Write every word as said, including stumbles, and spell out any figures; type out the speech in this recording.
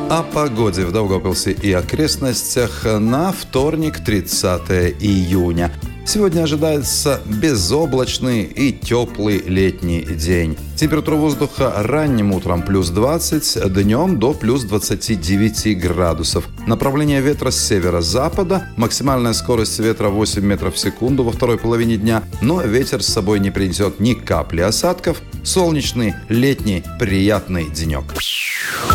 О погоде в Даугавпилсе и окрестностях на вторник, тридцатое июня. Сегодня ожидается безоблачный и теплый летний день. Температура воздуха ранним утром плюс двадцать, днем до плюс двадцати девяти градусов. Направление ветра с северо-запада, максимальная скорость ветра восемь метров в секунду во второй половине дня, но ветер с собой не принесет ни капли осадков. Солнечный, летний, приятный денек.